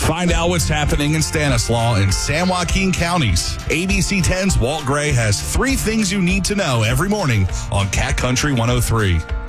Find out what's happening in Stanislaus and San Joaquin counties. ABC 10's Walt Gray has 3 things you need to know every morning on Cat Country 103.